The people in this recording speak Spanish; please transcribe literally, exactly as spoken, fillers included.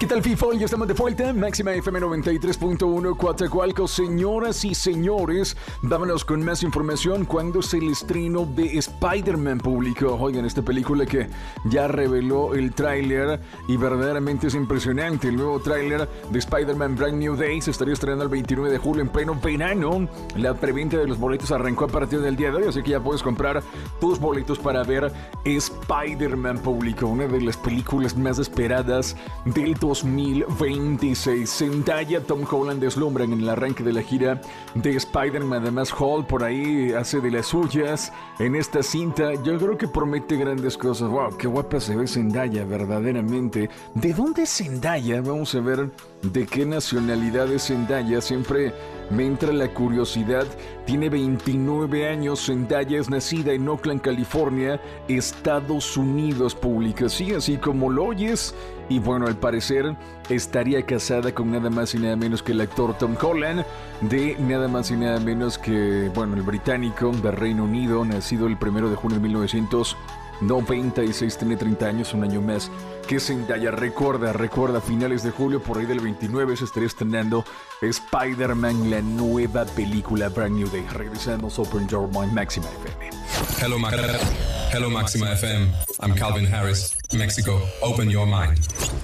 ¿Qué tal, people? Ya estamos de vuelta. Máxima F M noventa y tres punto uno, Coatzacoalcos. Señoras y señores, vámonos con más información. ¿Cuándo es el estreno de Spider-Man público? Oigan, esta película que ya reveló el tráiler y verdaderamente es impresionante. El nuevo tráiler de Spider-Man Brand New Day se estaría estrenando el veintinueve de julio en pleno verano. La preventa de los boletos arrancó a partir del día de hoy, así que ya puedes comprar tus boletos para ver Spider-Man público, una de las películas más esperadas del dos mil veintiséis. Zendaya, Tom Holland deslumbran en el arranque de la gira de Spider-Man. Además, Hall por ahí hace de las suyas en esta cinta. Yo creo que promete grandes cosas. Wow, qué guapa se ve Zendaya, verdaderamente. ¿De dónde es Zendaya? Vamos a ver de qué nacionalidad es Zendaya. Siempre me entra la curiosidad. Tiene veintinueve años. Zendaya es nacida en Oakland, California, Estados Unidos, pública. Sí, así como lo oyes. Y bueno, al parecer estaría casada con nada más y nada menos que el actor Tom Holland, de nada más y nada menos que, bueno, el británico de Reino Unido, nacido el primero de junio de mil novecientos noventa y seis, tiene treinta años, un año más que Zendaya. Recuerda, recuerda, finales de julio, por ahí del veintinueve, se estaría estrenando Spider-Man, la nueva película Brand New Day. Regresamos, Open Your Mind, Máxima F M. Hello, Ma- Hello, Máxima F M. I'm Calvin Harris, Mexico. Open your mind.